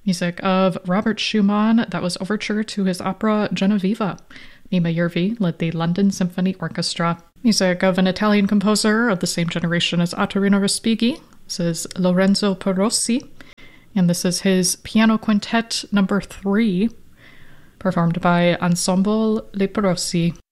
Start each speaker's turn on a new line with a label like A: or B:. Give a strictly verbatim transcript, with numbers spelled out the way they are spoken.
A: Music of Robert Schumann, that was overture to his opera Genoveva. Nima Yervi led the London Symphony Orchestra. Music of an Italian composer of the same generation as Ottorino Respighi. This is Lorenzo Perossi, and this is his Piano Quintet number three, performed by Ensemble Le Perossi.